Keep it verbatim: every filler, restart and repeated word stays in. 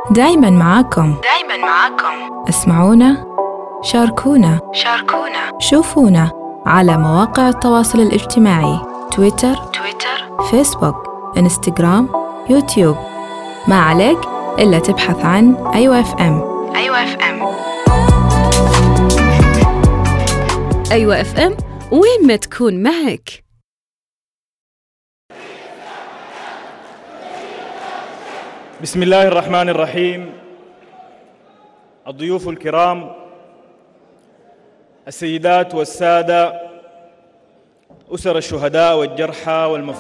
دايماً معاكم دايماً معاكم اسمعونا، شاركونا شاركونا شوفونا على مواقع التواصل الاجتماعي تويتر تويتر فيسبوك إنستغرام يوتيوب. ما عليك إلا تبحث عن أيوة اف ام. أيوة اف ام. أيوة اف ام، وين ما تكون معك. بسم الله الرحمن الرحيم. الضيوف الكرام، السيدات والسادة، أسر الشهداء والجرحى والمفقودين